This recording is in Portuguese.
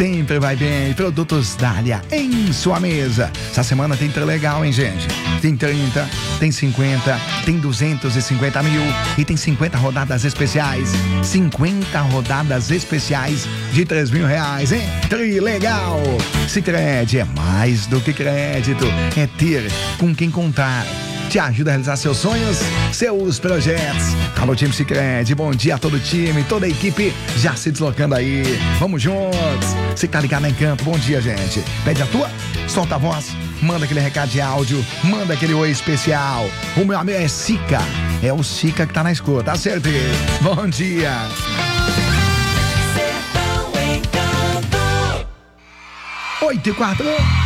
sempre vai bem. Produtos Dália em sua mesa. Essa semana tem legal, hein, gente? Tem 30, tem 50, tem 250 mil e tem 50 rodadas especiais. 50 rodadas especiais de R$3.000, hein? Trilegal! Sicredi é mais do que crédito, é ter com quem contar. Te ajuda a realizar seus sonhos, seus projetos. Alô, time Sicredi, bom dia a todo o time, toda a equipe já se deslocando aí. Vamos juntos. Você que tá ligado em campo, bom dia, gente. Pede a tua, solta a voz, manda aquele recado de áudio, manda aquele oi especial. O meu amigo é Sica, é o Sica que tá na escuta, acertei. Bom dia. 8h04.